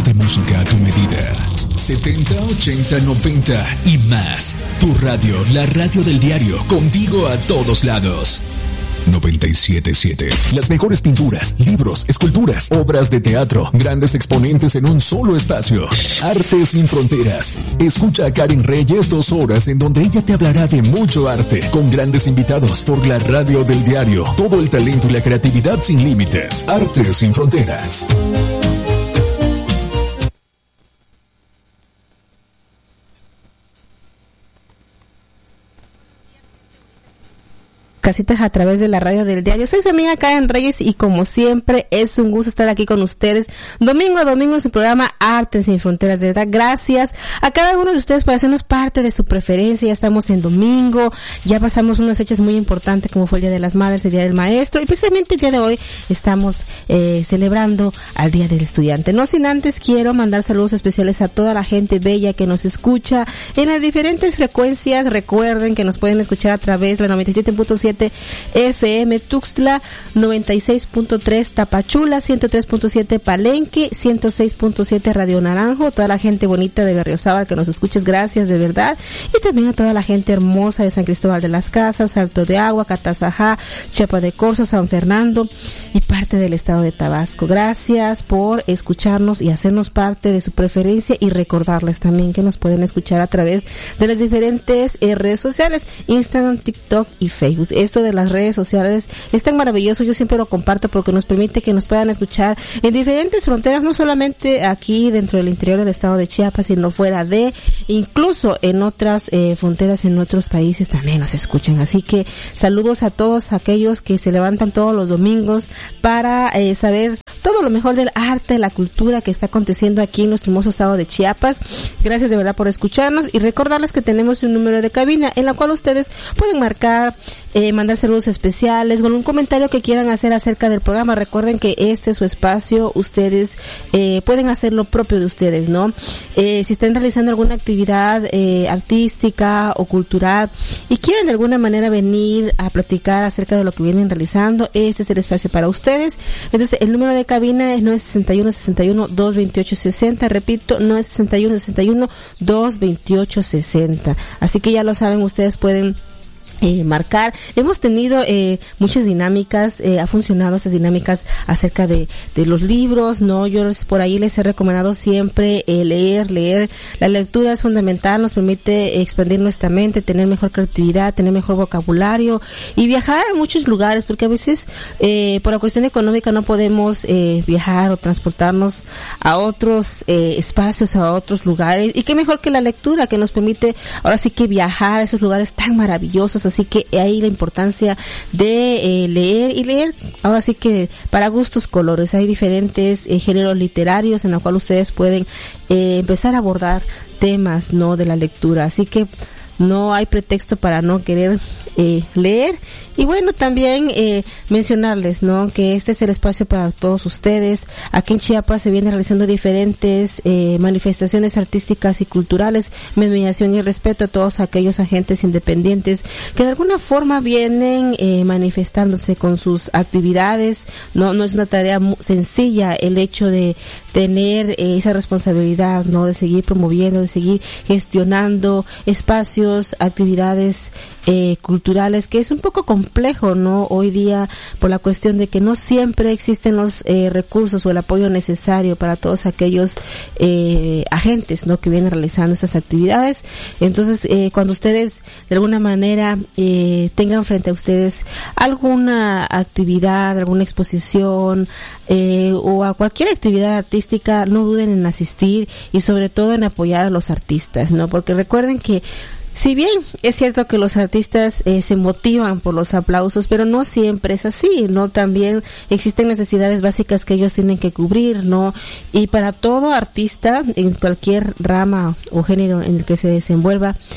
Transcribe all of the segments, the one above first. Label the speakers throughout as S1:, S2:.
S1: de música a tu medida. 70, 80, 90 y más. Tu radio, la radio del diario, contigo a todos lados. 97.7. Las mejores pinturas, libros, esculturas, obras de teatro, grandes exponentes en un solo espacio. Arte sin fronteras. Escucha a Karen Reyes 2 horas en donde ella te hablará de mucho arte, con grandes invitados por la radio del diario. Todo el talento y la creatividad sin límites. Arte sin fronteras.
S2: Casitas a través de la radio del diario. Soy su amiga Karen Reyes y como siempre es un gusto estar aquí con ustedes domingo a domingo en su programa Arte Sin Fronteras. De verdad, gracias a cada uno de ustedes por hacernos parte de su preferencia. Ya estamos en domingo, ya pasamos unas fechas muy importantes como fue el Día de las Madres, el Día del Maestro y precisamente el día de hoy estamos celebrando al Día del Estudiante. No sin antes quiero mandar saludos especiales a toda la gente bella que nos escucha en las diferentes frecuencias. Recuerden que nos pueden escuchar a través de la 97.7 FM Tuxtla, 96.3 Tapachula, 103.7 Palenque, 106.7 Radio Naranjo, toda la gente bonita de Berriozábal que nos escuches, gracias de verdad, y también a toda la gente hermosa de San Cristóbal de las Casas, Salto de Agua, Catazajá, Chiapa de Corzo, San Fernando y parte del estado de Tabasco. Gracias por escucharnos y hacernos parte de su preferencia y recordarles también que nos pueden escuchar a través de las diferentes redes sociales, Instagram, TikTok y Facebook. Esto de las redes sociales es tan maravilloso, yo siempre lo comparto porque nos permite que nos puedan escuchar en diferentes fronteras, no solamente aquí dentro del interior del estado de Chiapas, sino fuera de, incluso en otras fronteras, en otros países también nos escuchan. Así que saludos a todos aquellos que se levantan todos los domingos para saber todo lo mejor del arte, la cultura que está aconteciendo aquí en nuestro hermoso estado de Chiapas. Gracias de verdad por escucharnos y recordarles que tenemos un número de cabina en la cual ustedes pueden marcar, mandar saludos especiales, con un comentario que quieran hacer acerca del programa. Recuerden que este es su espacio, ustedes pueden hacer lo propio de ustedes, ¿no? Si están realizando alguna actividad artística o cultural y quieren de alguna manera venir a platicar acerca de lo que vienen realizando, este es el espacio para ustedes. Entonces, el número de cabina es 961-61-228-60, repito, 961-61-228-60. Así que ya lo saben, ustedes pueden marcar. Hemos tenido muchas dinámicas, ha funcionado esas dinámicas acerca de los libros, ¿no? Yo por ahí les he recomendado siempre leer. La lectura es fundamental, nos permite expandir nuestra mente, tener mejor creatividad, tener mejor vocabulario y viajar a muchos lugares, porque a veces por la cuestión económica no podemos viajar o transportarnos a otros espacios, a otros lugares, y qué mejor que la lectura que nos permite ahora sí que viajar a esos lugares tan maravillosos. Así que ahí la importancia de leer y leer, ahora sí que para gustos colores. Hay diferentes géneros literarios en los cuales ustedes pueden empezar a abordar temas, ¿no?, de la lectura. Así que no hay pretexto para no querer leer. Y bueno, también mencionarles, ¿no?, que este es el espacio para todos ustedes. Aquí en Chiapas se vienen realizando diferentes manifestaciones artísticas y culturales, mediación y respeto a todos aquellos agentes independientes que de alguna forma vienen manifestándose con sus actividades. No es una tarea sencilla el hecho de tener esa responsabilidad, ¿no?, de seguir promoviendo, de seguir gestionando espacios, actividades culturales, que es un poco complejo, ¿no?, hoy día, por la cuestión de que no siempre existen los recursos o el apoyo necesario para todos aquellos agentes, ¿no?, que vienen realizando estas actividades. Entonces, cuando ustedes de alguna manera tengan frente a ustedes alguna actividad, alguna exposición o a cualquier actividad artística, no duden en asistir y sobre todo en apoyar a los artistas, ¿no?, porque recuerden que si bien es cierto que los artistas se motivan por los aplausos, pero no siempre es así, ¿no? También existen necesidades básicas que ellos tienen que cubrir, ¿no? Y para todo artista, en cualquier rama o género en el que se desenvuelva,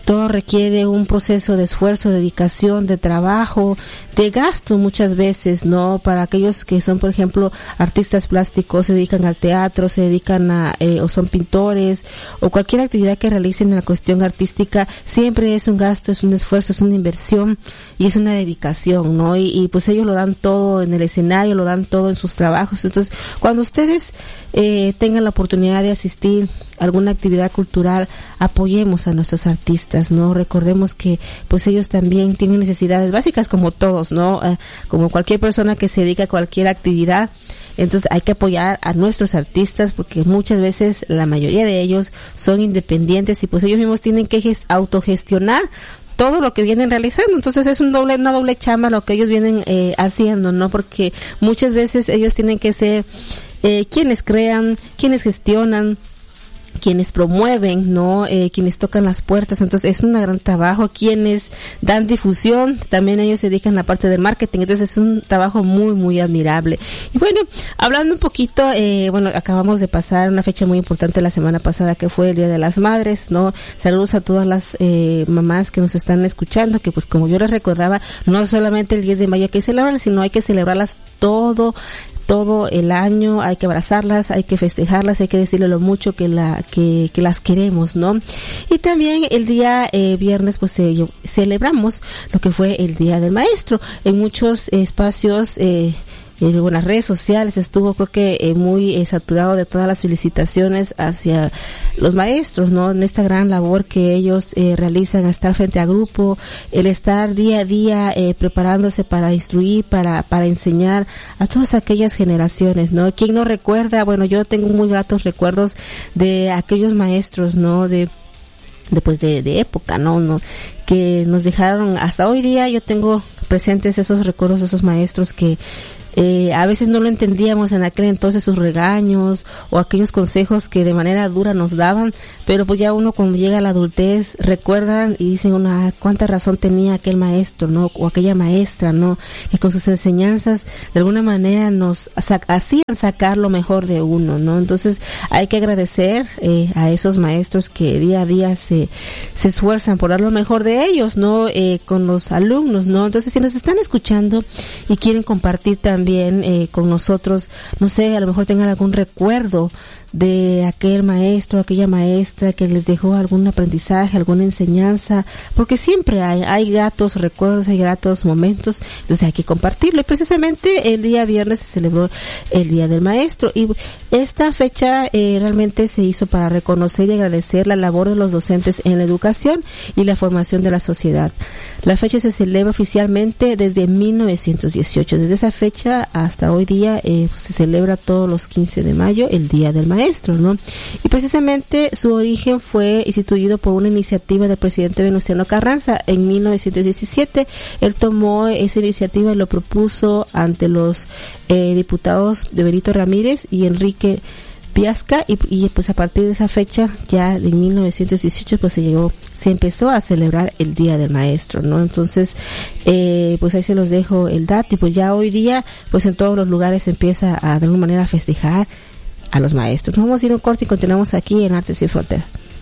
S2: todo requiere un proceso de esfuerzo, dedicación, de trabajo, de gasto muchas veces, ¿no? Para aquellos que son, por ejemplo, artistas plásticos, se dedican al teatro, se dedican o son pintores, o cualquier actividad que realicen en la cuestión artística, siempre es un gasto, es un esfuerzo, es una inversión y es una dedicación, ¿no? Y pues ellos lo dan todo en el escenario, lo dan todo en sus trabajos. Entonces, cuando ustedes tengan la oportunidad de asistir a alguna actividad cultural, apoyemos a nuestros artistas, ¿no? Recordemos que pues ellos también tienen necesidades básicas como todos, ¿no? Como cualquier persona que se dedica a cualquier actividad. Entonces hay que apoyar a nuestros artistas porque muchas veces la mayoría de ellos son independientes y pues ellos mismos tienen que autogestionar todo lo que vienen realizando. Entonces es una doble chamba lo que ellos vienen haciendo, ¿no? Porque muchas veces ellos tienen que ser quienes crean, quienes gestionan, quienes promueven, ¿no? Quienes tocan las puertas. Entonces es un gran trabajo. Quienes dan difusión, también ellos se dedican a la parte del marketing. Entonces es un trabajo muy, muy admirable. Y bueno, hablando un poquito, acabamos de pasar una fecha muy importante la semana pasada que fue el Día de las Madres, ¿no? Saludos a todas las mamás que nos están escuchando, que pues como yo les recordaba, no solamente el 10 de mayo hay que celebrarlas, sino hay que celebrarlas todo el año, hay que abrazarlas, hay que festejarlas, hay que decirle lo mucho que las queremos, ¿no? Y también el día viernes pues celebramos lo que fue el Día del Maestro. En muchos espacios en las redes sociales estuvo creo que muy saturado de todas las felicitaciones hacia los maestros, ¿no? En esta gran labor que ellos realizan, estar frente a grupo, el estar día a día preparándose para instruir, para enseñar a todas aquellas generaciones, ¿no? ¿Quién no recuerda? Bueno, yo tengo muy gratos recuerdos de aquellos maestros, ¿no? De época, ¿no? Que nos dejaron hasta hoy día. Yo tengo presentes esos recuerdos, esos maestros que a veces no lo entendíamos en aquel entonces, sus regaños o aquellos consejos que de manera dura nos daban, pero pues ya uno cuando llega a la adultez recuerdan y dicen cuánta razón tenía aquel maestro, ¿no? O aquella maestra, ¿no? Que con sus enseñanzas de alguna manera nos hacían sacar lo mejor de uno, ¿no? Entonces hay que agradecer a esos maestros que día a día se esfuerzan por dar lo mejor de ellos, ¿no? Con los alumnos, ¿no? Entonces si nos están escuchando y quieren compartir también con nosotros, no sé, a lo mejor tengan algún recuerdo de aquel maestro, aquella maestra que les dejó algún aprendizaje, alguna enseñanza, porque siempre hay gratos recuerdos, hay gratos momentos, entonces hay que compartirlo. Y precisamente el día viernes se celebró el Día del Maestro y esta fecha realmente se hizo para reconocer y agradecer la labor de los docentes en la educación y la formación de la sociedad. La fecha se celebra oficialmente desde 1918. Desde esa fecha hasta hoy día se celebra todos los 15 de mayo el Día del Maestro, ¿no? Y precisamente su origen fue instituido por una iniciativa del presidente Venustiano Carranza en 1917. Él tomó esa iniciativa y lo propuso ante los diputados de Benito Ramírez y Enrique Piasca y pues a partir de esa fecha ya de 1918 pues se empezó a celebrar el Día del Maestro, ¿no? Entonces pues ahí se los dejo el dato y pues ya hoy día pues en todos los lugares se empieza a de alguna manera a festejar a los maestros. Nos vamos a ir a un corte y continuamos aquí en Artes Sin Fronteras.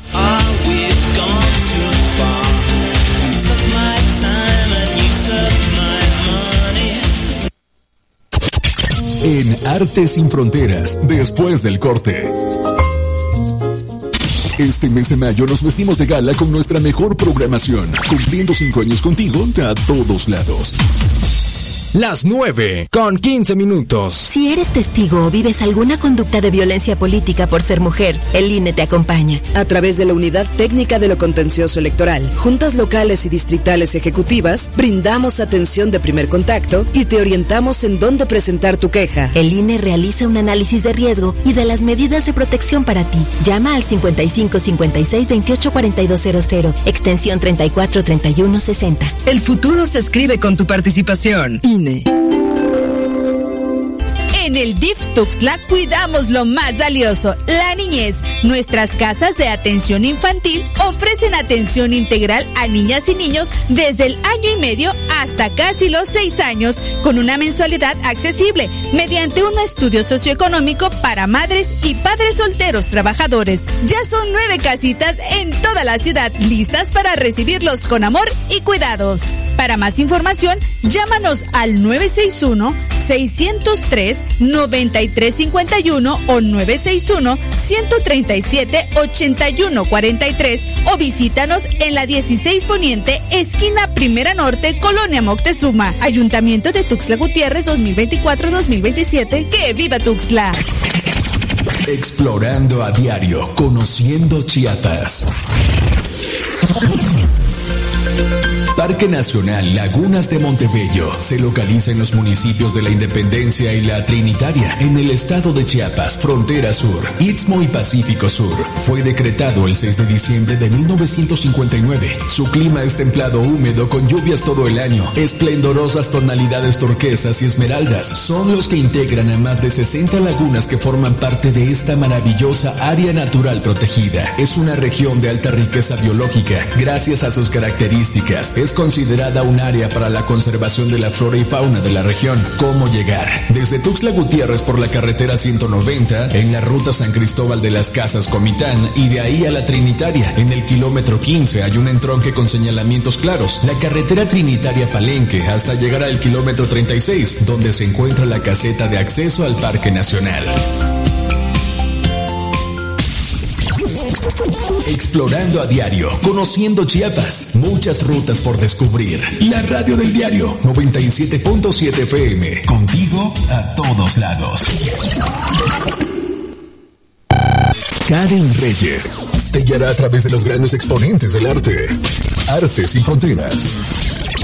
S1: En Artes Sin Fronteras, después del corte. Este mes de mayo nos vestimos de gala con nuestra mejor programación, cumpliendo 5 años contigo a todos lados.
S3: Las 9:15.
S4: Si eres testigo o vives alguna conducta de violencia política por ser mujer, el INE te acompaña.
S5: A través de la Unidad Técnica de lo Contencioso Electoral, juntas locales y distritales ejecutivas, brindamos atención de primer contacto y te orientamos en dónde presentar tu queja.
S4: El INE realiza un análisis de riesgo y de las medidas de protección para ti. Llama al 55 56 28 4200, extensión 34 31 60.
S5: El futuro se escribe con tu participación. INE.
S6: En En el DIF Tuxtla cuidamos lo más valioso, la niñez. Nuestras casas de atención infantil ofrecen atención integral a niñas y niños desde el año y medio hasta casi los 6 años, con una mensualidad accesible, mediante un estudio socioeconómico para madres y padres solteros trabajadores. Ya son 9 casitas en toda la ciudad, listas para recibirlos con amor y cuidados. Para más información, llámanos al 961-603-9351 o 961-137-8143 o visítanos en la 16 Poniente, esquina Primera Norte, Colonia Moctezuma. Ayuntamiento de Tuxtla Gutiérrez 2024-2027. ¡Que viva Tuxtla!
S1: Explorando a diario, conociendo Chiapas. Parque Nacional Lagunas de Montebello se localiza en los municipios de La Independencia y La Trinitaria, en el estado de Chiapas, frontera sur, Istmo y Pacífico Sur. Fue decretado el 6 de diciembre de 1959. Su clima es templado húmedo con lluvias todo el año. Esplendorosas tonalidades turquesas y esmeraldas son los que integran a más de 60 lagunas que forman parte de esta maravillosa área natural protegida. Es una región de alta riqueza biológica. Gracias a sus características, es considerada un área para la conservación de la flora y fauna de la región. ¿Cómo llegar? Desde Tuxtla Gutiérrez por la carretera 190, en la ruta San Cristóbal de las Casas Comitán, y de ahí a La Trinitaria. En el kilómetro 15 hay un entronque con señalamientos claros, la carretera Trinitaria Palenque, hasta llegar al kilómetro 36, donde se encuentra la caseta de acceso al Parque Nacional. Explorando a diario, conociendo Chiapas, muchas rutas por descubrir. La radio del diario 97.7 FM, contigo a todos lados. Karen Reyes te guiará a través de los grandes exponentes del arte. Arte sin fronteras.